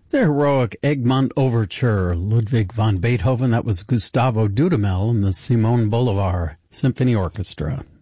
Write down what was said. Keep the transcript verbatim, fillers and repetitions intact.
The heroic Egmont Overture, Ludwig van Beethoven. That was Gustavo Dudamel and the Simone Bolivar Symphony Orchestra.